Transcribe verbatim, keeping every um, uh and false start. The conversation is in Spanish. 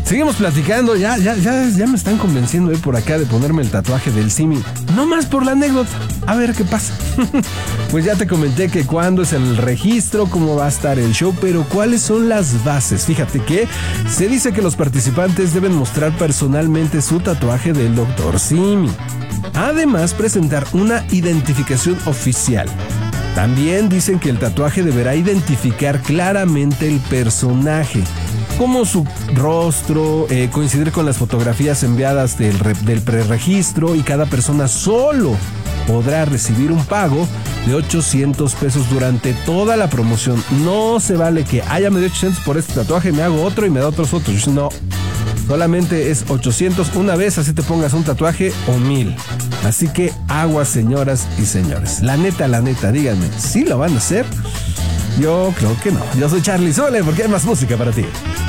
Seguimos platicando, ya, ya, ya, ya me están convenciendo eh, por acá de ponerme el tatuaje del Simi. No más por la anécdota, a ver qué pasa. Pues ya te comenté que cuándo es el registro, cómo va a estar el show, pero cuáles son las bases. Fíjate que se dice que los participantes deben mostrar personalmente su tatuaje del doctor Simi. Además, presentar una identificación oficial. También dicen que el tatuaje deberá identificar claramente el personaje, como su rostro, eh, coincidir con las fotografías enviadas del, re, del preregistro, y cada persona solo podrá recibir un pago de ochocientos pesos durante toda la promoción. No se vale que, ah, ya me dio ochocientos por este tatuaje, me hago otro y me da otros otros. No, solamente es ochocientos una vez, así te pongas un tatuaje o mil. Así que aguas, señoras y señores. La neta, la neta, díganme, ¿sí lo van a hacer? Yo creo que no. Yo soy Charlie Sole, porque hay más música para ti.